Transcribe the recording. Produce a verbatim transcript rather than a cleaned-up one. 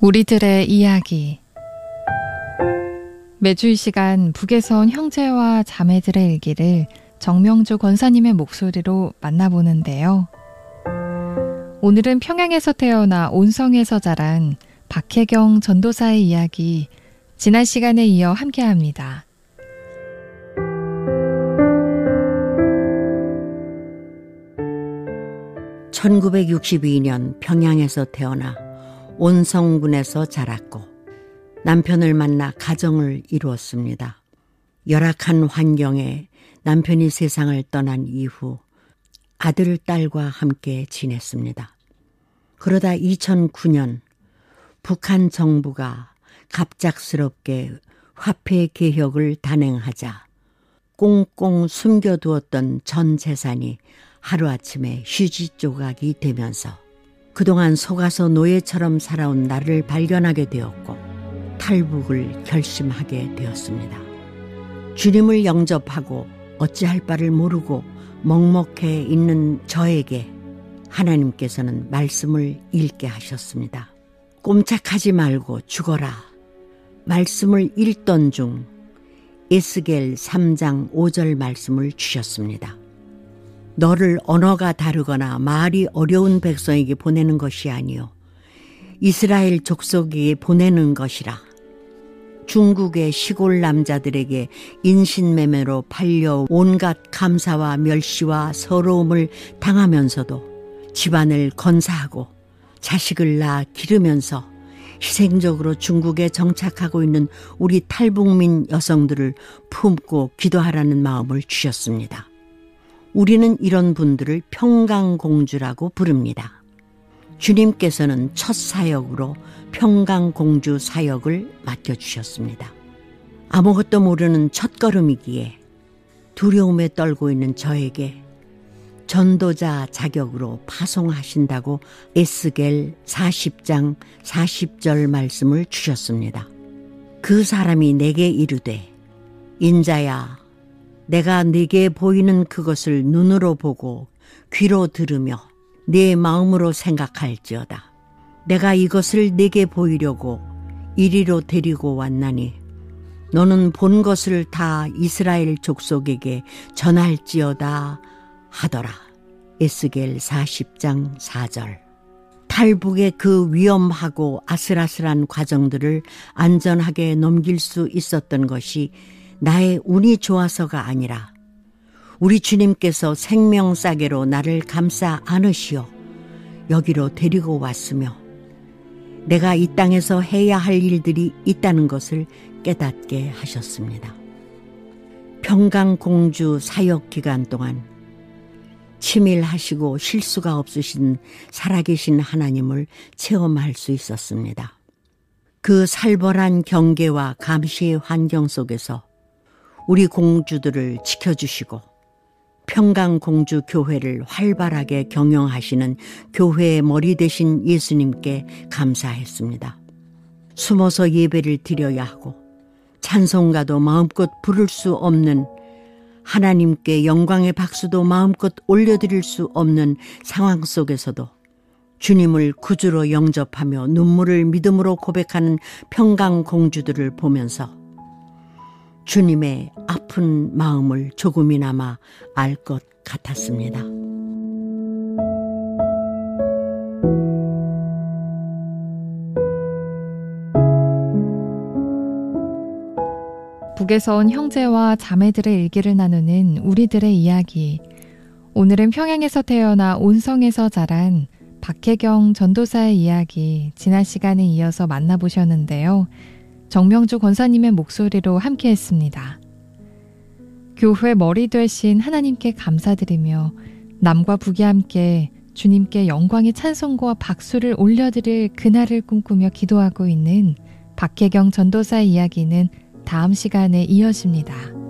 우리들의 이야기. 매주 이 시간 북에서 온 형제와 자매들의 일기를 정명주 권사님의 목소리로 만나보는데요. 오늘은 평양에서 태어나 온성에서 자란 박혜경 전도사의 이야기, 지난 시간에 이어 함께합니다. 천구백육십이 년 평양에서 태어나 온성군에서 자랐고 남편을 만나 가정을 이루었습니다. 열악한 환경에 남편이 세상을 떠난 이후 아들, 딸과 함께 지냈습니다. 그러다 이천구 년 북한 정부가 갑작스럽게 화폐 개혁을 단행하자 꽁꽁 숨겨두었던 전 재산이 하루아침에 휴지 조각이 되면서 그동안 속아서 노예처럼 살아온 나를 발견하게 되었고 탈북을 결심하게 되었습니다. 주님을 영접하고 어찌할 바를 모르고 먹먹해 있는 저에게 하나님께서는 말씀을 읽게 하셨습니다. 꼼짝하지 말고 죽어라. 말씀을 읽던 중 에스겔 삼 장 오 절 말씀을 주셨습니다. 너를 언어가 다르거나 말이 어려운 백성에게 보내는 것이 아니요 이스라엘 족속에게 보내는 것이라. 중국의 시골 남자들에게 인신매매로 팔려 온갖 감사와 멸시와 서러움을 당하면서도 집안을 건사하고 자식을 낳아 기르면서 희생적으로 중국에 정착하고 있는 우리 탈북민 여성들을 품고 기도하라는 마음을 주셨습니다. 우리는 이런 분들을 평강공주라고 부릅니다. 주님께서는 첫 사역으로 평강공주 사역을 맡겨주셨습니다. 아무것도 모르는 첫걸음이기에 두려움에 떨고 있는 저에게 전도자 자격으로 파송하신다고 에스겔 사십 장 사십 절 말씀을 주셨습니다. 그 사람이 내게 이르되 인자야 내가 네게 보이는 그것을 눈으로 보고 귀로 들으며 네 마음으로 생각할지어다. 내가 이것을 네게 보이려고 이리로 데리고 왔나니 너는 본 것을 다 이스라엘 족속에게 전할지어다 하더라. 에스겔 사십 장 사 절. 탈북의 그 위험하고 아슬아슬한 과정들을 안전하게 넘길 수 있었던 것이 나의 운이 좋아서가 아니라 우리 주님께서 생명싸개로 나를 감싸 안으시어 여기로 데리고 왔으며 내가 이 땅에서 해야 할 일들이 있다는 것을 깨닫게 하셨습니다. 평강공주 사역 기간 동안 치밀하시고 실수가 없으신 살아계신 하나님을 체험할 수 있었습니다. 그 살벌한 경계와 감시의 환경 속에서 우리 공주들을 지켜주시고 평강공주 교회를 활발하게 경영하시는 교회의 머리 되신 예수님께 감사했습니다. 숨어서 예배를 드려야 하고 찬송가도 마음껏 부를 수 없는, 하나님께 영광의 박수도 마음껏 올려드릴 수 없는 상황 속에서도 주님을 구주로 영접하며 눈물을 믿음으로 고백하는 평강공주들을 보면서 주님의 아픈 마음을 조금이나마 알 것 같았습니다. 북에서 온 형제와 자매들의 일기를 나누는 우리들의 이야기. 오늘은 평양에서 태어나 온성에서 자란 박혜경 전도사의 이야기, 지난 시간에 이어서 만나보셨는데요. 정명주 권사님의 목소리로 함께했습니다. 교회 머리 되신 하나님께 감사드리며 남과 북이 함께 주님께 영광의 찬송과 박수를 올려드릴 그날을 꿈꾸며 기도하고 있는 박혜경 전도사의 이야기는 다음 시간에 이어집니다.